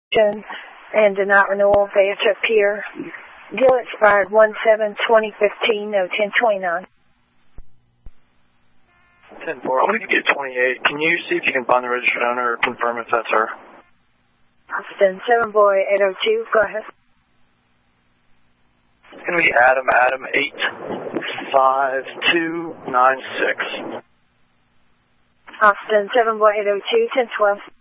and did not renewal failure to appear. Deal expired 1/7/2015, no 1029. 10-4, I'm going to get 28. Can you see if you can find the registered owner or confirm if that's her? Austin 7 boy 802, go ahead. It's going to be Adam 85296. Austin 7 boy 802, 1012.